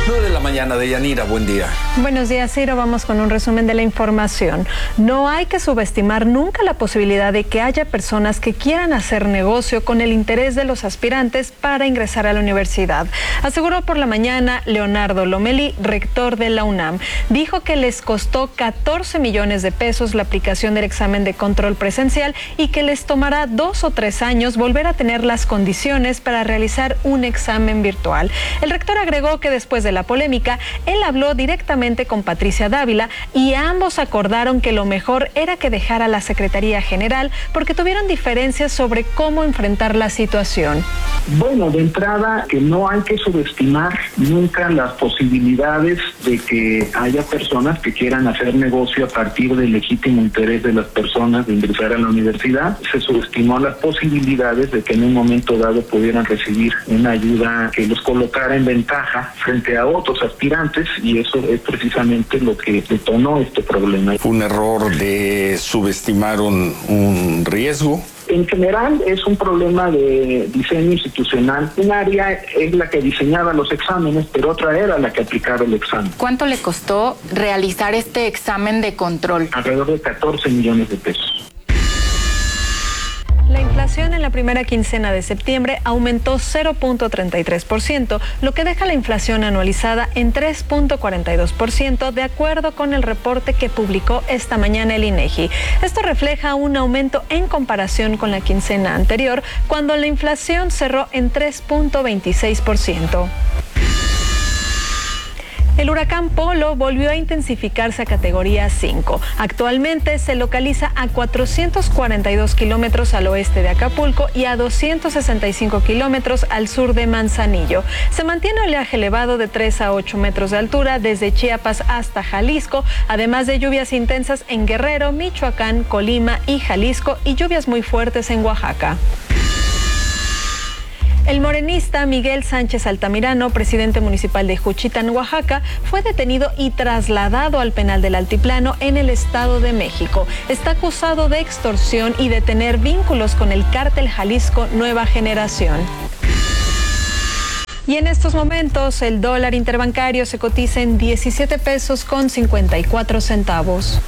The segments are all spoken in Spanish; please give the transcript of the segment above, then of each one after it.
9:00 a.m. Deyanira, buen día. Buenos días, Ciro. Vamos con un resumen de la información. No hay que subestimar nunca la posibilidad de que haya personas que quieran hacer negocio con el interés de los aspirantes para ingresar a la universidad. Aseguró por la mañana Leonardo Lomelí, rector de la UNAM. Dijo que les costó 14 millones de pesos la aplicación del examen de control presencial y que les tomará 2 o 3 años volver a tener las condiciones para realizar un examen virtual. El rector agregó que después de la polémica, él habló directamente con Patricia Dávila y ambos acordaron que lo mejor era que dejara la Secretaría General porque tuvieron diferencias sobre cómo enfrentar la situación. Bueno, de entrada, que no hay que subestimar nunca las posibilidades de que haya personas que quieran hacer negocio a partir del legítimo interés de las personas de ingresar a la universidad. Se subestimó las posibilidades de que en un momento dado pudieran recibir una ayuda que los colocara en ventaja frente a otros aspirantes, y eso es precisamente lo que detonó este problema. ¿Fue un error de subestimar un riesgo? En general es un problema de diseño institucional. Un área es la que diseñaba los exámenes, pero otra era la que aplicaba el examen. ¿Cuánto le costó realizar este examen de control? Alrededor de 14 millones de pesos. La inflación en la primera quincena de septiembre aumentó 0.33%, lo que deja la inflación anualizada en 3.42%, de acuerdo con el reporte que publicó esta mañana el INEGI. Esto refleja un aumento en comparación con la quincena anterior, cuando la inflación cerró en 3.26%. El huracán Polo volvió a intensificarse a categoría 5. Actualmente se localiza a 442 kilómetros al oeste de Acapulco y a 265 kilómetros al sur de Manzanillo. Se mantiene oleaje elevado de 3 a 8 metros de altura desde Chiapas hasta Jalisco, además de lluvias intensas en Guerrero, Michoacán, Colima y Jalisco, y lluvias muy fuertes en Oaxaca. El morenista Miguel Sánchez Altamirano, presidente municipal de Juchitán, Oaxaca, fue detenido y trasladado al penal del Altiplano en el Estado de México. Está acusado de extorsión y de tener vínculos con el cártel Jalisco Nueva Generación. Y en estos momentos el dólar interbancario se cotiza en 17 pesos con 54 centavos.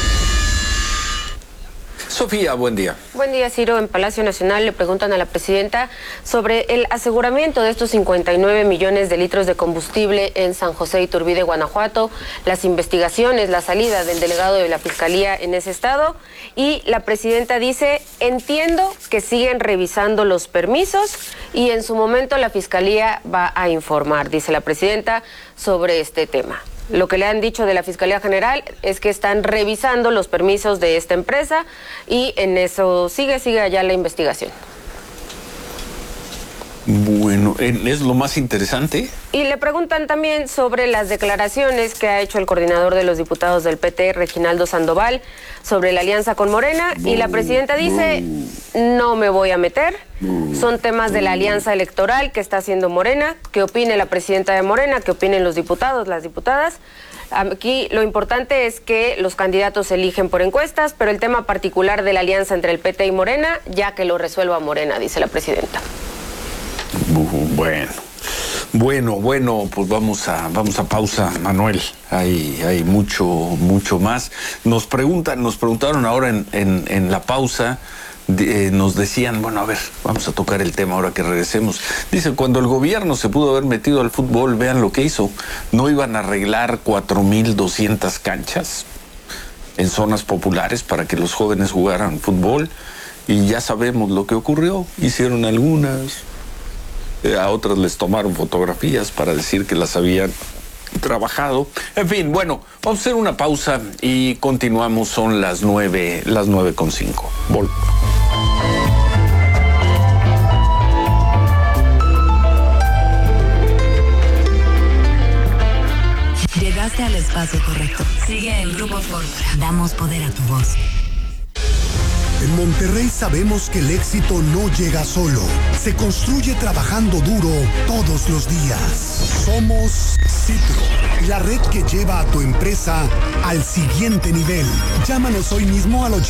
Sofía, buen día. Buen día, Ciro. En Palacio Nacional le preguntan a la presidenta sobre el aseguramiento de estos 59 millones de litros de combustible en San José Iturbide, Guanajuato, las investigaciones, la salida del delegado de la Fiscalía en ese estado, y la presidenta dice: entiendo que siguen revisando los permisos y en su momento la Fiscalía va a informar, dice la presidenta, sobre este tema. Lo que le han dicho de la Fiscalía General es que están revisando los permisos de esta empresa y en eso sigue allá la investigación. Bueno, es lo más interesante. Y le preguntan también sobre las declaraciones que ha hecho el coordinador de los diputados del PT, Reginaldo Sandoval, sobre la alianza con Morena, y la presidenta dice: no me voy a meter, son temas de la alianza electoral que está haciendo Morena, que opine la presidenta de Morena, que opinen los diputados, las diputadas. Aquí lo importante es que los candidatos se eligen por encuestas, pero el tema particular de la alianza entre el PT y Morena, ya que lo resuelva Morena, dice la presidenta. Bueno, pues vamos a pausa, Manuel. Hay mucho más. Nos preguntaron ahora en la pausa, nos decían, bueno, a ver, vamos a tocar el tema ahora que regresemos. Dice, cuando el gobierno se pudo haber metido al fútbol, vean lo que hizo. No iban a arreglar 4,200 canchas en zonas populares para que los jóvenes jugaran fútbol, y ya sabemos lo que ocurrió. Hicieron algunas, a otras les tomaron fotografías para decir que las habían trabajado. En fin, bueno, vamos a hacer una pausa y continuamos. Son las 9:05. Llegaste al espacio correcto. Sigue en Grupo Fórmula. Damos poder a tu voz. En Monterrey sabemos que el éxito no llega solo. Se construye trabajando duro todos los días. Somos Citro, la red que lleva a tu empresa al siguiente nivel. Llámanos hoy mismo al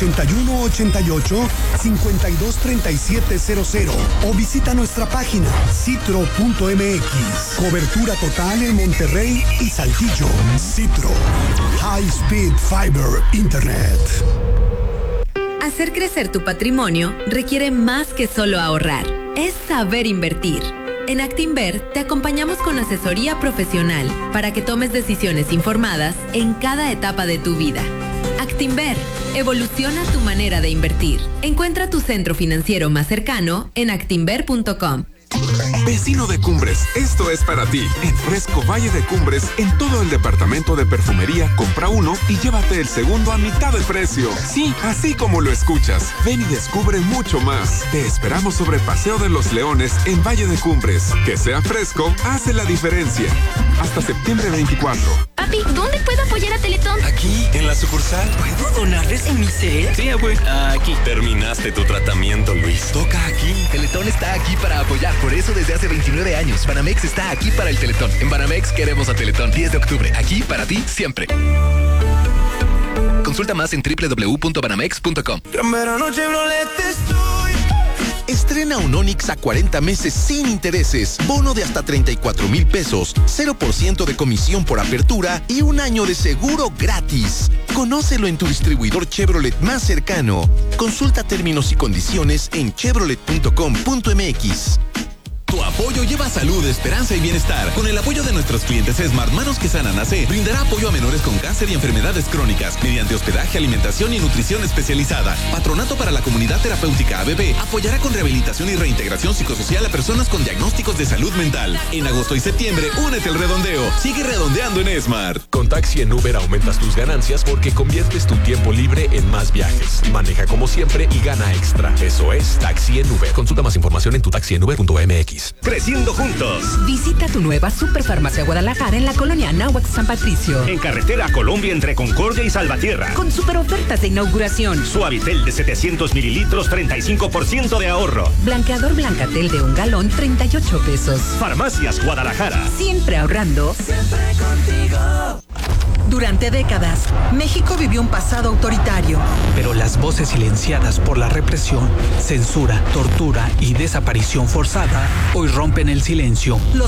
8188-523700 o visita nuestra página citro.mx. Cobertura total en Monterrey y Saltillo. Citro. High Speed Fiber Internet. Hacer crecer tu patrimonio requiere más que solo ahorrar. Es saber invertir. En Actinver te acompañamos con asesoría profesional para que tomes decisiones informadas en cada etapa de tu vida. Actinver, evoluciona tu manera de invertir. Encuentra tu centro financiero más cercano en actinver.com. Vecino de Cumbres, esto es para ti. En Fresco Valle de Cumbres, en todo el departamento de perfumería, compra uno y llévate el segundo a mitad de precio. Sí, así como lo escuchas. Ven y descubre mucho más. Te esperamos sobre Paseo de los Leones en Valle de Cumbres. Que sea fresco, hace la diferencia. Hasta septiembre 24. Papi, ¿dónde puedo apoyar a Teletón? Aquí, en la sucursal. ¿Puedo donarles en mi cel? Sí, abue. Aquí. Terminaste tu tratamiento, Luis. Toca aquí. Teletón está aquí para apoyar. Por eso desde hace 29 años, Banamex está aquí para el Teletón. En Banamex queremos a Teletón. 10 de octubre. Aquí para ti siempre. Consulta más en www.banamex.com. Estrena un Onix a 40 meses sin intereses, bono de hasta 34,000 pesos, 0% de comisión por apertura y un año de seguro gratis. Conócelo en tu distribuidor Chevrolet más cercano. Consulta términos y condiciones en chevrolet.com.mx. Tu apoyo lleva salud, esperanza y bienestar. Con el apoyo de nuestros clientes Smart, Manos que Sanan AC brindará apoyo a menores con cáncer y enfermedades crónicas mediante hospedaje, alimentación y nutrición especializada. Patronato para la Comunidad Terapéutica ABB apoyará con rehabilitación y reintegración psicosocial a personas con diagnósticos de salud mental. En agosto y septiembre, únete al redondeo. Sigue redondeando en Smart. Con Taxi en Uber aumentas tus ganancias porque conviertes tu tiempo libre en más viajes. Maneja como siempre y gana extra. Eso es Taxi en Uber. Consulta más información en tutaxienuber.mx. Creciendo juntos. Visita tu nueva Superfarmacia Guadalajara en la colonia Anáhuac San Patricio. En carretera Colombia entre Concordia y Salvatierra. Con super ofertas de inauguración. Suavitel de 700 mililitros, 35% de ahorro. Blanqueador Blancatel de 1 galón, 38 pesos. Farmacias Guadalajara. Siempre ahorrando. Siempre contigo. Durante décadas, México vivió un pasado autoritario. Pero las voces silenciadas por la represión, censura, tortura y desaparición forzada hoy rompen el silencio. Los